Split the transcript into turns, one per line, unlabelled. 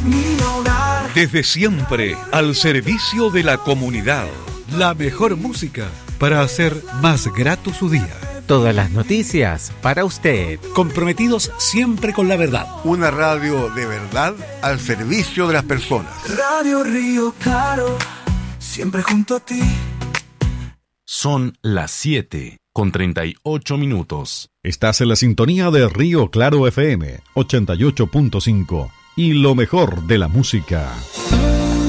mi hogar.
Desde siempre, al servicio de la comunidad.
La mejor música para hacer más grato su día.
Todas las noticias para usted.
Comprometidos siempre con la verdad.
Una radio de verdad al servicio de las personas.
Radio Río Claro, siempre junto a ti.
Son las 7:38.
Estás en la sintonía de Río Claro FM 88.5 y lo mejor de la música.